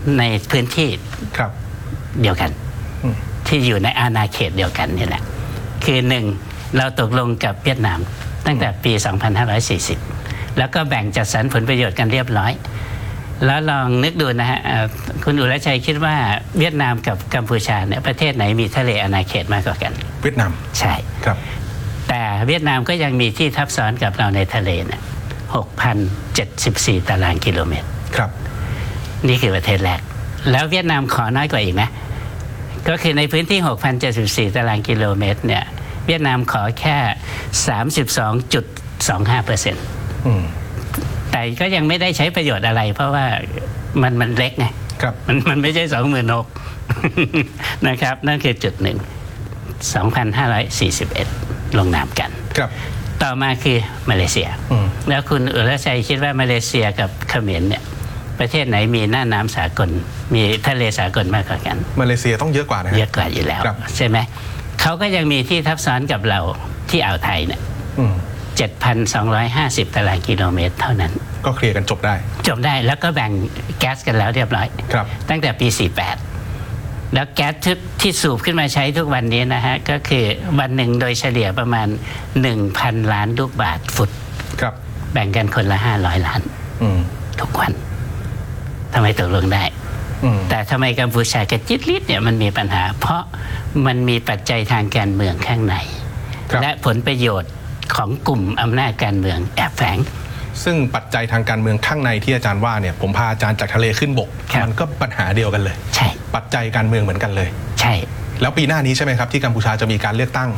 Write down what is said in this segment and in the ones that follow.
ในพื้นที่ครับเดียวกันที่อยู่ในอาณาเขตเดียวกันนี่แหละคือหนึ่งเราตกลงกับเวียดนามตั้งแต่ปี 2540 แล้วก็แบ่งจัดสรรผลประโยชน์กันเรียบร้อยแล้วลองนึกดูนะฮะคุณอุรชัยคิดว่าเวียดนามกับกัมพูชาเนี่ยประเทศไหนมีทะเลอาณาเขตมากกว่ากันเวียดนามใช่ครับแต่เวียดนามก็ยังมีที่ทับซ้อนกับเราในทะเลเนี่ย 6,074 ตารางกิโลเมตรครับนี่คือประเทศแรกแล้วเวียดนามขอน้อยกว่าอีกนะก็คือในพื้นที่ 6,074 ตารางกิโลเมตรเนี่ยเวียดนามขอแค่ 32.25%แต่ก็ยังไม่ได้ใช้ประโยชน์อะไรเพราะว่ามันเล็กไงมันไม่ใช่ 26,000 นะครับนั่นคือจุดหนึ่ง 2,541 ลงนามกันต่อมาคือมาเลเซียแล้วคุณอุรชัยคิดว่ามาเลเซียกับเขมรเนี่ยประเทศไหนมีหน้าน้ำสากลมีทะเลสากลมากกว่ากันมาเลเซียต้องเยอะกว่านะเยอะกว่าอยู่แล้วใช่ไหมเขาก็ยังมีที่ทับซ้อนกับเราที่อ่าวไทยเนี่ย 7,250 ตารางกิโลเมตรเท่านั้นก็เคลียร์กันจบได้แล้วก็แบ่งแก๊สกันแล้วเรียบร้อยตั้งแต่ปี 48แล้วแก๊สที่สูบขึ้นมาใช้ทุกวันนี้นะฮะก็คือวันหนึ่งโดยเฉลี่ยประมาณ 1,000 ล้านลูกบาศก์ฟุตแบ่งกันคนละ500 ล้านทุกวันทำไมตกลงได้แต่ทำไมกัมพูชากับจิตลิดเนี่ยมันมีปัญหาเพราะมันมีปัจจัยทางการเมืองข้างในและผลประโยชน์ของกลุ่มอำนาจการเมืองแอบแฝงซึ่งปัจจัยทางการเมืองข้างในที่อาจารย์ว่าเนี่ยผมพาอาจารย์จากทะเลขึ้นบกมันก็ปัญหาเดียวกันเลยใช่ปัจจัยการเมืองเหมือนกันเลยใช่แล้วปีหน้านี้ใช่ไหมครับที่กัมพูชาจะมีการเลือกตั้ง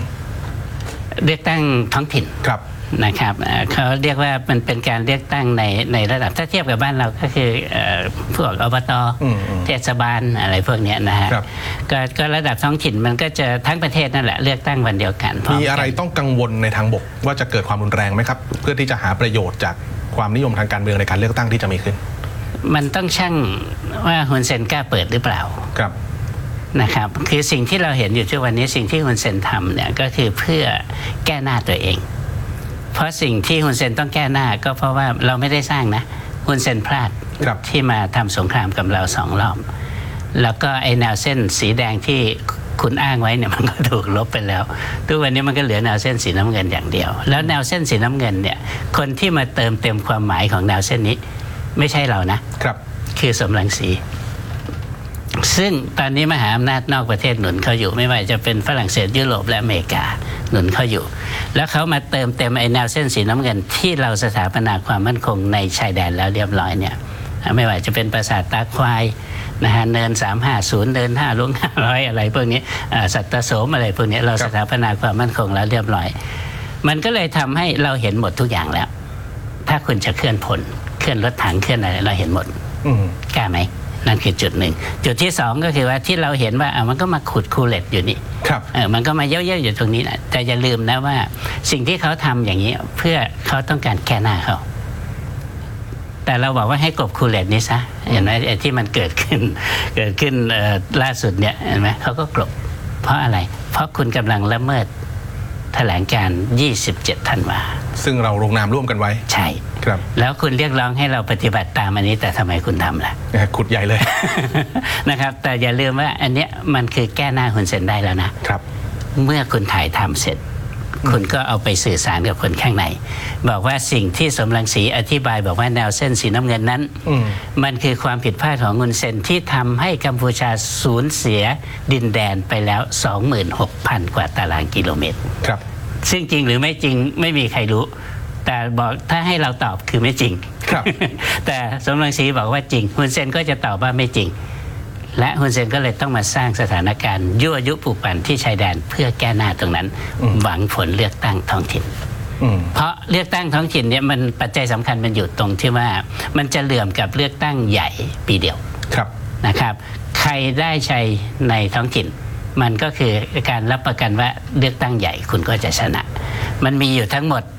ท้องถิ่นนะครับเขาเรียกว่ามันเป็นการเลือกตั้งในระดับถ้าเทียบกับบ้านเราก็คือพวกอบต.เทศบาลอะไรพวกนี้นะฮะก็ระดับท้องถิ่นมันก็จะทั้งประเทศนั่นแหละเลือกตั้งวันเดียวกันมีอะไรต้องกังวลในทางบกว่าจะเกิดความรุนแรงไหมครับเพื่อที่จะหาประโยชน์จากความนิยมทางการเมืองในการเลือกตั้งที่จะมีขึ้นมันต้องชั่งว่าฮุนเซนกล้าเปิดหรือเปล่านะครับคือสิ่งที่เราเห็นอยู่ทุกวันนี้สิ่งที่ฮุนเซนทำเนี่ยก็คือเพื่อแก้หน้าตัวเองเพราะสิ่งที่ฮุนเซนต้องแก้หน้าก็เพราะว่าเราไม่ได้สร้างนะฮุนเซนพลาดที่มาทำสงครามกับเรา2 รอบแล้วก็ไอแนวเส้นสีแดงที่คุณอ้างไว้เนี่ยมันก็ถูกลบไปแล้วทุกวันนี้มันก็เหลือแนวเส้นสีน้ำเงินอย่างเดียวแล้วแนวเส้นสีน้ำเงินเนี่ยคนที่มาเติมเต็มความหมายของแนวเส้นนี้ไม่ใช่เรานะคือสมรังสีซึ่งตอนนี้มหาอำนาจนอกประเทศหนุนเขาอยู่ไม่ว่าจะเป็นฝรั่งเศสยุโรปและอเมริกาหนุนเขาอยู่แล้วเขามาเติมเต็มไอแนวเส้นสีน้ำเงินที่เราสถาปนาความมั่นคงในชายแดนแล้วเรียบร้อยเนี่ยไม่ว่าจะเป็นปราสาทตาควายนะฮะเนิน350เนิน5หลวง500อะไรพวกนี้สัตตโสมอะไรพวกนี้เราสถาปนาความมั่นคงแล้วเรียบร้อยมันก็เลยทำให้เราเห็นหมดทุกอย่างแล้วถ้าคุณจะเคลื่อนพลเคลื่อนรถถังเคลื่อนอะไรเราเห็นหมดกล้าไหมนั่นคือจุดหนึ่งจุดที่2ก็คือว่าที่เราเห็นว่ามันก็มาขุดคูเลตอยู่นี่มันก็มาเย้ยๆอยู่ตรงนี้นะแต่อย่าลืมนะว่าสิ่งที่เขาทำอย่างนี้เพื่อเขาต้องการแก้หน้าเขาแต่เราบอกว่าให้กบคูเลตนี้ซะเห็นไหมไอ้ที่มันเกิดขึ้นล่าสุดเนี่ยเห็นไหมเขาก็กลบเพราะอะไรเพราะคุณกำลังละเมิดแถลงการ27 ธันวาซึ่งเราลงนามร่วมกันไว้ใช่แล้วคุณเรียกร้องให้เราปฏิบัติตามอันนี้แต่ทำไมคุณทำล่ะขุดใหญ่เลยนะครับแต่อย่าลืมว่าอันเนี้ยมันคือแก้หน้าฮุนเซนได้แล้วนะเมื่อคุณถ่ายทำเสร็จคุณก็เอาไปสื่อสารกับคนข้างในบอกว่าสิ่งที่สมรังสีอธิบายบอกว่าแนวเส้นสีน้ำเงินนั้นมันคือความผิดพลาดของฮุนเซนที่ทำให้กัมพูชาสูญเสียดินแดนไปแล้ว 26,000 กว่าตารางกิโลเมตรซึ่งจริงหรือไม่จริงไม่มีใครรู้แต่บอกถ้าให้เราตอบคือไม่จริงแต่สมรังสีบอกว่าจริงฮุนเซนก็จะตอบว่าไม่จริงและฮุนเซนก็เลยต้องมาสร้างสถานการณ์ยั่วยุปลุกปั่นที่ชายแดนเพื่อแก้หน้าตรงนั้นหวังผลเลือกตั้งท้องถิ่นเพราะเลือกตั้งท้องถิ่นเนี่ยมันปัจจัยสำคัญมันอยู่ตรงที่ว่ามันจะเหลื่อมกับเลือกตั้งใหญ่ปีเดียวนะครับใครได้ชัยในท้องถิ่นมันก็คือการรับประกันว่าเลือกตั้งใหญ่คุณก็จะชนะมันมีอยู่ทั้งหมด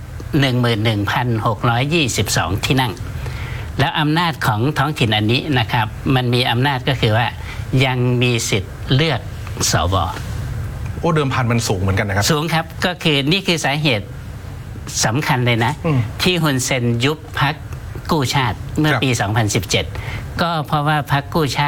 11,622 ที่นั่งแล้วอำนาจของท้องถิ่นอันนี้นะครับมันมีอำนาจก็คือว่ายังมีสิทธิ์เลือกสว. เดิมพันมันสูงเหมือนกันนะครับสูงครับก็คือนี่คือสาเหตุสำคัญเลยนะที่ฮุนเซนยุบพรรคกู้ชาติเมื่อปี 2017 ก็เพราะว่าพรรคกู้ชาติ